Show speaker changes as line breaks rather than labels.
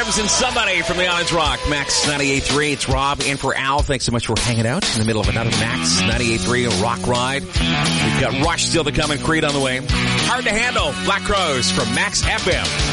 Arms and Somebody from the Islands Rock. Max 98.3. It's Rob in for Al. Thanks so much for hanging out in the middle of another Max 98.3 rock ride. We've got Rush still to come and Creed on the way. Hard to Handle. Black Crowes from Max FM.